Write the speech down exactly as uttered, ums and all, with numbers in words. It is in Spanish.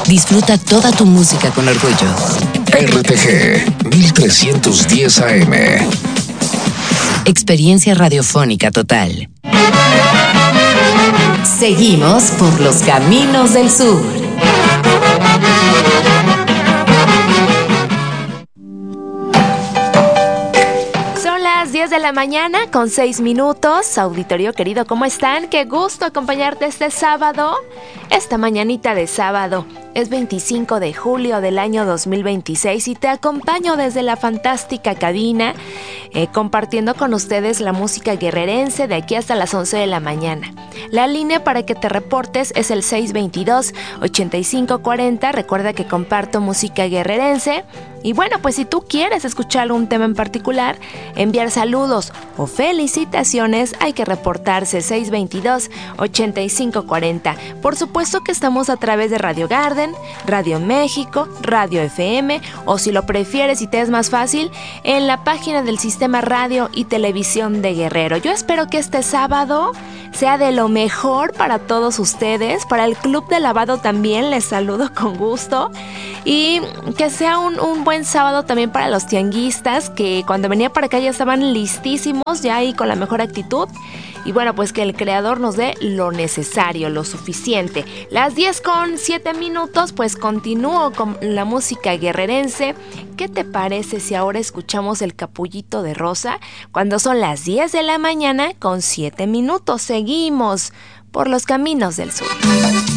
Disfruta toda tu música con orgullo. R T G mil trescientos diez A M. Experiencia radiofónica total. Seguimos por los caminos del sur. diez de la mañana con seis minutos. Auditorio querido, ¿cómo están? Qué gusto acompañarte este sábado, esta mañanita de sábado. Es veinticinco de julio del año dos mil veintiséis y te acompaño desde la fantástica cabina, eh, compartiendo con ustedes la música guerrerense de aquí hasta las once de la mañana. La línea para que te reportes es el seis veintidós, ochenta y cinco cuarenta. Recuerda que comparto música guerrerense. Y bueno, pues si tú quieres escuchar algún tema en particular, enviar saludos o felicitaciones, hay que reportarse seis veintidós, ochenta y cinco cuarenta. Por supuesto que estamos a través de Radio Garden, Radio México, Radio F M, o si lo prefieres y te es más fácil, en la página del Sistema Radio y Televisión de Guerrero. Yo espero que este sábado sea de lo mejor para todos ustedes. Para el Club de Lavado también les saludo con gusto. Y que sea un, un buen sábado también para los tianguistas, que cuando venía para acá ya estaban listísimos, ya ahí con la mejor actitud. Y bueno, pues que el creador nos dé lo necesario, lo suficiente. Las diez con siete minutos, pues continúo con la música guerrerense. ¿Qué te parece si ahora escuchamos el Capullito de Rosa? Cuando son las diez de la mañana con siete minutos, seguimos por los caminos del sur.